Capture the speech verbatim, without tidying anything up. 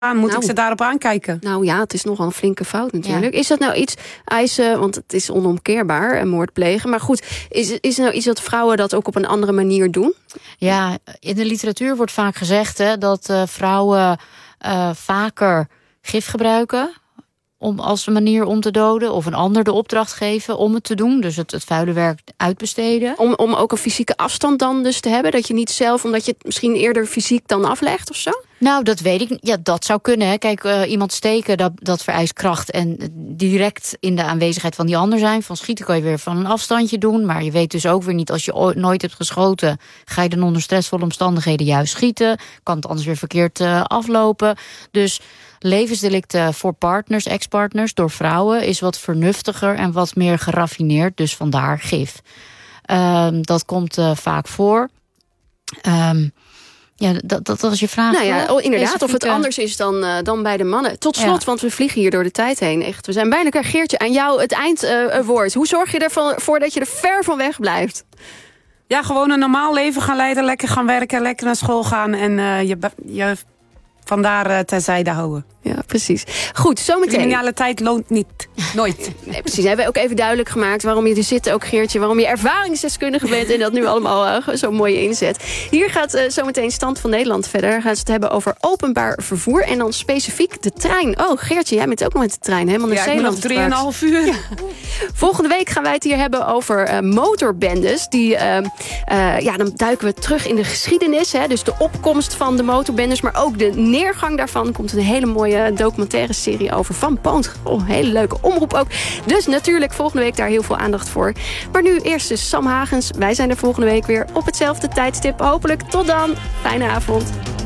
Moet nou, ik ze daarop aankijken? Nou ja, het is nogal een flinke fout natuurlijk. Ja. Is dat nou iets, eisen, want het is onomkeerbaar, een moord plegen. Maar goed, is, is er nou iets dat vrouwen dat ook op een andere manier doen? Ja, in de literatuur wordt vaak gezegd hè, dat uh, vrouwen uh, vaker gif gebruiken om als een manier om te doden, of een ander de opdracht geven om het te doen. Dus het, het vuile werk uitbesteden. Om, om ook een fysieke afstand dan dus te hebben? Dat je niet zelf, omdat je het misschien eerder fysiek dan aflegt of zo? Nou, dat weet ik niet. Ja, dat zou kunnen. Hè. Kijk, uh, iemand steken, dat, dat vereist kracht. En direct in de aanwezigheid van die ander zijn. Van schieten kan je weer van een afstandje doen. Maar je weet dus ook weer niet, als je ooit, nooit hebt geschoten, ga je dan onder stressvolle omstandigheden juist schieten. Kan het anders weer verkeerd uh, aflopen. Dus levensdelicten voor partners, ex-partners, door vrouwen, is wat vernuftiger en wat meer geraffineerd. Dus vandaar gif. Um, dat komt uh, vaak voor. Um, Ja, dat, dat was je vraag. Nou ja, oh, inderdaad, of het anders is dan, uh, dan bij de mannen. Tot slot, ja. Want we vliegen hier door de tijd heen. Echt, we zijn bijna klaar. Geertje, aan jou het eindwoord. Uh, Hoe zorg je ervoor dat je er ver van weg blijft? Ja, gewoon een normaal leven gaan leiden. Lekker gaan werken, lekker naar school gaan. En uh, je, je vandaar uh, terzijde houden. Ja, precies. Goed, zometeen. Criminaliteit loont niet. Nooit. Nee, precies. Hebben we ook even duidelijk gemaakt waarom je er zit ook, Geertje. Waarom je ervaringsdeskundige bent en dat nu allemaal uh, zo mooi inzet. Hier gaat uh, zometeen Stand van Nederland verder. Gaan ze het hebben over openbaar vervoer en dan specifiek de trein. Oh, Geertje, jij bent ook nog met de trein helemaal naar ja, Zeeland. Ja, drieënhalf uur. Ja. Volgende week gaan wij het hier hebben over uh, motorbendes. Die, uh, uh, ja, dan duiken we terug in de geschiedenis. Hè, dus de opkomst van de motorbendes, maar ook de neergang daarvan. Komt een hele mooie documentaire serie over Van Poont. Oh, hele leuke omroep ook. Dus natuurlijk volgende week daar heel veel aandacht voor. Maar nu eerst dus Sam Hagens. Wij zijn er volgende week weer op hetzelfde tijdstip. Hopelijk tot dan. Fijne avond.